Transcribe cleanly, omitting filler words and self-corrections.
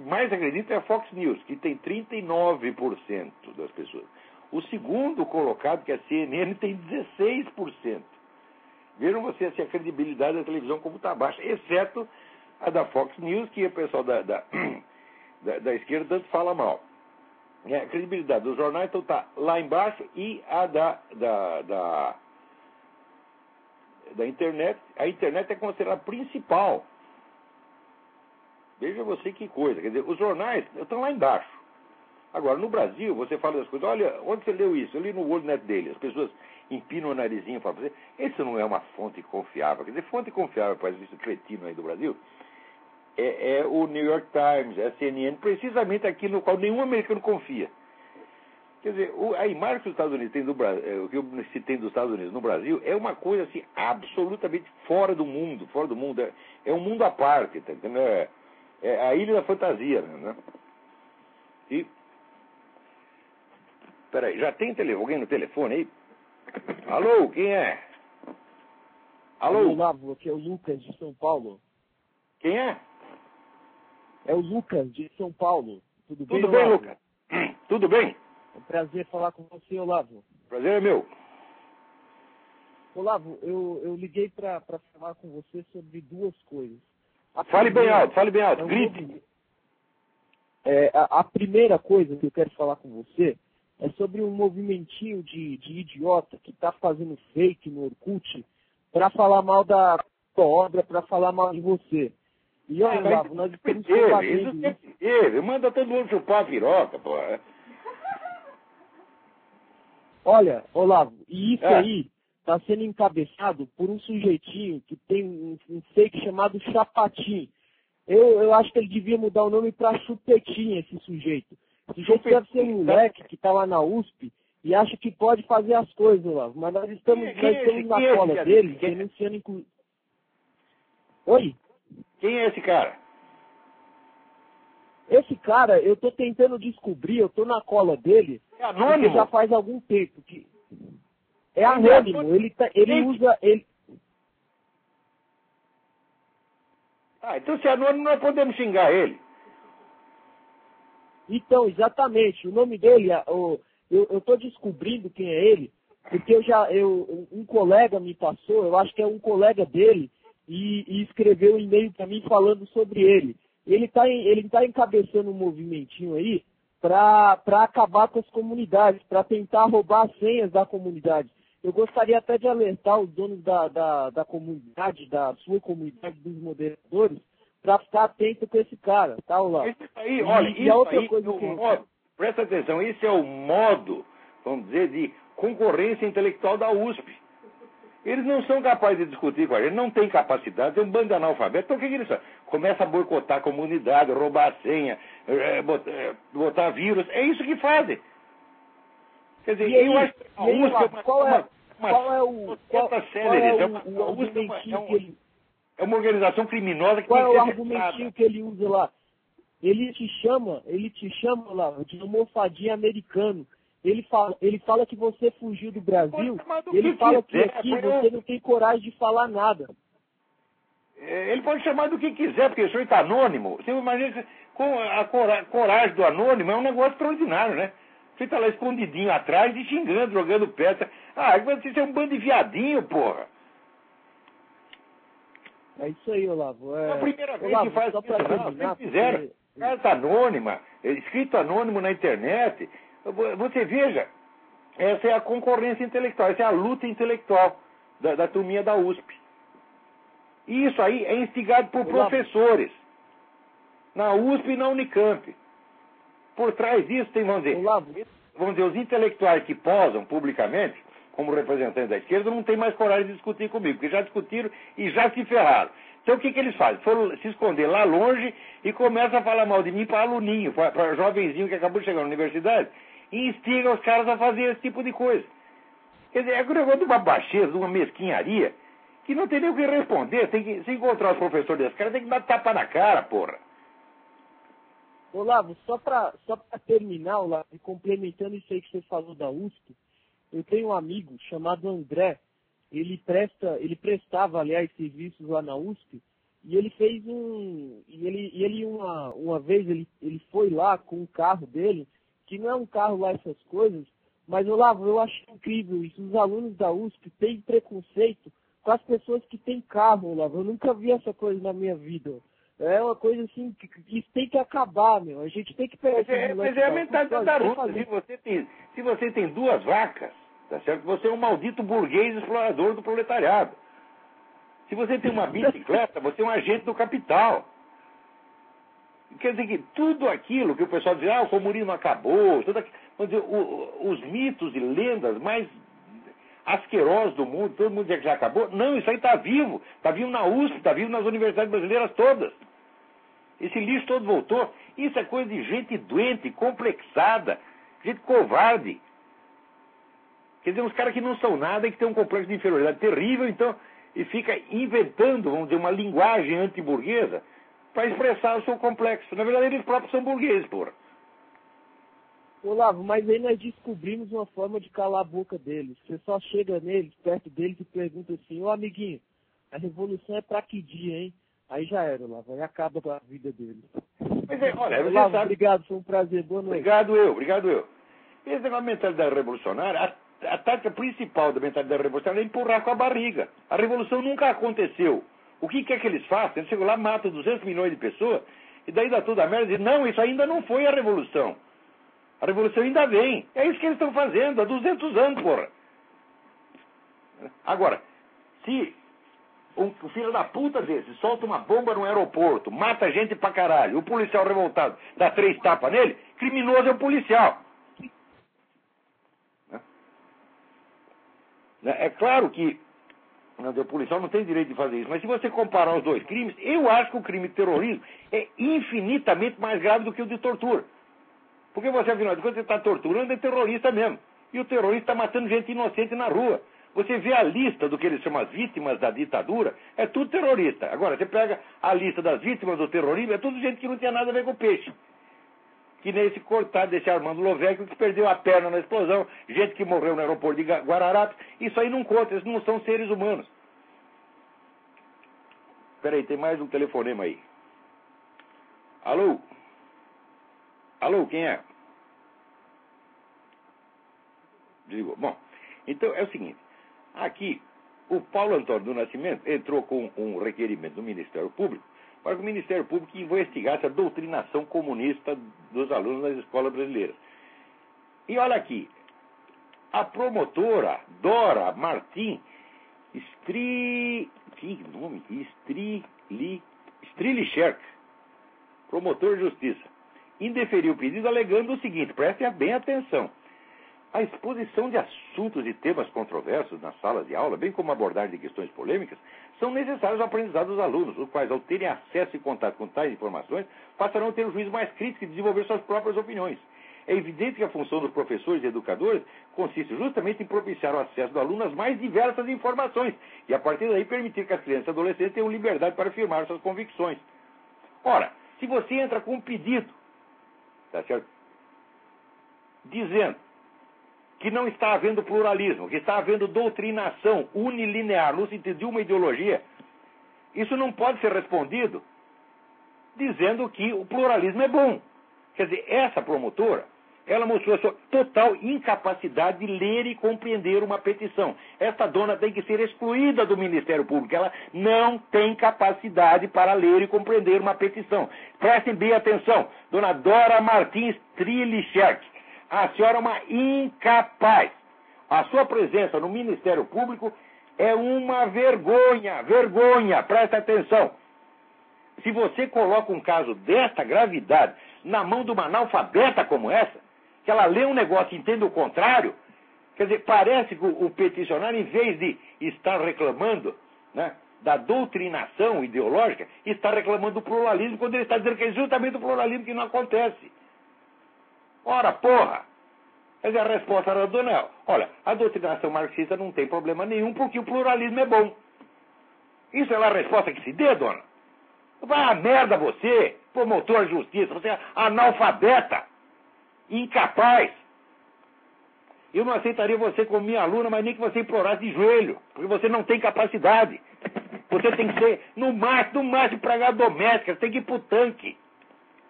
mais acredita é a Fox News, que tem 39% das pessoas. O segundo colocado, que é a CNN, tem 16%. Vejam vocês se a credibilidade da televisão como está baixa, exceto a da Fox News, que o pessoal da esquerda tanto fala mal. A credibilidade dos jornais então está lá embaixo, e a da internet, a internet é considerada principal. Veja você que coisa, quer dizer, os jornais estão lá embaixo. Agora, no Brasil, você fala das coisas, olha, onde você leu isso? Eu li no WorldNet dele, as pessoas empinam o narizinho e falam, esse não é uma fonte confiável. Quer dizer, fonte confiável para esse cretino aí do Brasil é o New York Times, é a CNN, precisamente aquilo no qual nenhum americano confia. Quer dizer, a imagem que os Estados Unidos têm o que se tem dos Estados Unidos no Brasil é uma coisa assim, absolutamente fora do mundo, é um mundo à parte, tá entendendo? É a ilha da fantasia, né? E peraí, já tem alguém no telefone aí? Alô, quem é? Alô? Olavo, aqui é o Lucas de São Paulo. Quem é? É o Lucas de São Paulo. Tudo bem, Tudo bem, Olavo? Lucas? Tudo bem? É um prazer falar com você, Olavo. Prazer é meu. Olavo, eu liguei para falar com você sobre duas coisas. Fale bem alto, grite. A primeira coisa que eu quero falar com você é sobre um movimentinho de idiota que está fazendo fake no Orkut para falar mal da sua obra, para falar mal de você. E olha, Olavo, nós estamos combatendo isso. Ele manda todo mundo chupar a piroca, pô. Olha, Olavo, e isso aí está sendo encabeçado por um sujeitinho que tem um fake chamado Chapatin. Eu acho que ele devia mudar o nome para Chupetinha, esse sujeito. O sujeito deve ser um moleque que está lá na USP e acha que pode fazer as coisas, Olavo. Mas nós estamos na cola dele, denunciando inclusive. Oi? Quem é esse cara? Esse cara, eu tô tentando descobrir, eu tô na cola dele, é anônimo? Porque já faz algum tempo. É anônimo, ele usa... então se é anônimo, nós podemos xingar ele. Então, exatamente, o nome dele, eu tô descobrindo quem é ele, porque um colega me passou, eu acho que é um colega dele, e escreveu um e-mail para mim falando sobre ele. Ele tá encabeçando um movimentinho aí para acabar com as comunidades, para tentar roubar as senhas da comunidade. Eu gostaria até de alertar os donos da comunidade, da sua comunidade, dos moderadores, para ficar atento com esse cara, tá, Olavo? Presta atenção, esse é o modo, vamos dizer, de concorrência intelectual da USP. Eles não são capazes de discutir com a gente, não têm capacidade, tem um bando de analfabeto. Então o que eles fazem? Começa a boicotar a comunidade, roubar a senha, botar vírus. É isso que fazem. Quer dizer, eu acho que a USP é uma organização criminosa que qual tem que é o ser argumentinho que ele usa lá? Ele te chama lá de almofadinha americano. Ele fala que você fugiu do Brasil, ele fala que aqui você não tem coragem de falar nada. Ele pode chamar do que quiser, porque isso está anônimo. Você imagina, com a coragem do anônimo é um negócio extraordinário, né? Você está lá escondidinho atrás e xingando, jogando pedra. Você é um bando de viadinho, porra. É isso aí, Olavo. É a primeira vez que faz isso, não. Fizeram. Carta anônima, escrito anônimo na internet. Você veja, essa é a concorrência intelectual, essa é a luta intelectual da turminha da USP. E isso aí é instigado por professores na USP e na Unicamp. Por trás disso tem, vamos dizer, os intelectuais que posam publicamente, como representantes da esquerda, não tem mais coragem de discutir comigo, porque já discutiram e já se ferraram. Então o que eles fazem? Foram se esconder lá longe e começam a falar mal de mim para aluninho, para jovenzinho que acabou de chegar na universidade, e instigam os caras a fazer esse tipo de coisa. Quer dizer, é um negócio de uma baixeza, de uma mesquinharia, que não tem nem o que responder. Se encontrar os professores desse cara, tem que dar tapa na cara, porra. Olavo, só para terminar, Olavo, e complementando isso aí que você falou da USP, eu tenho um amigo chamado André, ele prestava, aliás, serviços lá na USP, E ele fez uma vez ele foi lá com um carro dele, que não é um carro lá essas coisas, mas Olavo, eu acho incrível isso. Os alunos da USP têm preconceito com as pessoas que têm carro, Olavo. Eu nunca vi essa coisa na minha vida. É uma coisa assim que isso tem que acabar, meu. A gente tem que pegar. Mas é a mentalidade da Rússia. Se você tem 2 vacas, tá certo? Você é um maldito burguês explorador do proletariado. Se você tem uma bicicleta, você é um agente do capital. Quer dizer que tudo aquilo que o pessoal diz, o comunismo acabou, os mitos e lendas mais asquerosos do mundo, todo mundo diz que já acabou. Não, isso aí está vivo. Está vivo na USP, está vivo nas universidades brasileiras todas. Esse lixo todo voltou. Isso é coisa de gente doente, complexada, gente covarde. Quer dizer, uns caras que não são nada e que têm um complexo de inferioridade terrível, então, e fica inventando, vamos dizer, uma linguagem antiburguesa para expressar o seu complexo. Na verdade, eles próprios são burgueses, porra. Olavo, mas aí nós descobrimos uma forma de calar a boca deles. Você só chega neles, perto deles e pergunta assim, ô amiguinho, a revolução é pra que dia, hein? Aí já era, Olavo, aí acaba com a vida deles. Mas olha, você Olavo, sabe... obrigado, foi um prazer, boa noite. Obrigado eu. Esse negócio de mentalidade revolucionária, a tática principal da mentalidade revolucionária é empurrar com a barriga. A revolução nunca aconteceu. O que é que eles fazem? Eles chegam lá, matam 200 milhões de pessoas, e daí dá tudo a merda e dizem, não, isso ainda não foi a revolução. A revolução ainda vem. É isso que eles estão fazendo há 200 anos, porra. Agora, se um filho da puta desse solta uma bomba no aeroporto, mata gente pra caralho, o policial revoltado dá 3 tapas nele, criminoso é o policial. É claro que o policial não tem direito de fazer isso, mas se você comparar os 2 crimes, eu acho que o crime de terrorismo é infinitamente mais grave do que o de tortura. Porque você, afinal de contas, você está torturando é terrorista mesmo. E o terrorista está matando gente inocente na rua. Você vê a lista do que eles chamam as vítimas da ditadura, é tudo terrorista. Agora, você pega a lista das vítimas do terrorismo, é tudo gente que não tinha nada a ver com o peixe. Que nem esse coitado desse Armando Lovecchio que perdeu a perna na explosão, gente que morreu no aeroporto de Guararapes. Isso aí não conta, eles não são seres humanos. Espera aí, tem mais um telefonema aí. Alô? Alô, quem é? Desligou. Bom, então é o seguinte. Aqui, o Paulo Antônio do Nascimento entrou com um requerimento do Ministério Público para que o Ministério Público investigasse a doutrinação comunista dos alunos das escolas brasileiras. E olha aqui, a promotora Dora Martim Strilicherk, promotor de justiça, indeferiu o pedido alegando o seguinte, prestem bem atenção. A exposição de assuntos e temas controversos nas salas de aula, bem como a abordagem de questões polêmicas, são necessários ao aprendizado dos alunos, os quais, ao terem acesso e contato com tais informações, passarão a ter um juízo mais crítico e desenvolver suas próprias opiniões. É evidente que a função dos professores e educadores consiste justamente em propiciar o acesso do aluno às mais diversas informações e, a partir daí, permitir que as crianças e adolescentes tenham liberdade para afirmar suas convicções. Ora, se você entra com um pedido, tá certo? Dizendo que não está havendo pluralismo, que está havendo doutrinação unilinear no sentido de uma ideologia, isso não pode ser respondido dizendo que o pluralismo é bom. Quer dizer, essa promotora, ela mostrou a sua total incapacidade de ler e compreender uma petição. Esta dona tem que ser excluída do Ministério Público. Ela não tem capacidade para ler e compreender uma petição. Prestem bem atenção. Dona Dora Martins Strilicherk, a senhora é uma incapaz. A sua presença no Ministério Público é uma vergonha. Vergonha, presta atenção. Se você coloca um caso desta gravidade na mão de uma analfabeta como essa, que ela lê um negócio e entende o contrário, quer dizer, parece que o peticionário, em vez de estar reclamando, né, da doutrinação ideológica, está reclamando do pluralismo, quando ele está dizendo que é justamente o pluralismo que não acontece. Ora, porra! Quer dizer, a resposta era do Dona, olha, a doutrinação marxista não tem problema nenhum porque o pluralismo é bom. Isso é a resposta que se dê, dona? Vai a merda você, promotor de justiça, você é analfabeta, incapaz. Eu não aceitaria você como minha aluna, mas nem que você implorasse de joelho, porque você não tem capacidade. Você tem que ser, no máximo empregado doméstica, você tem que ir pro tanque.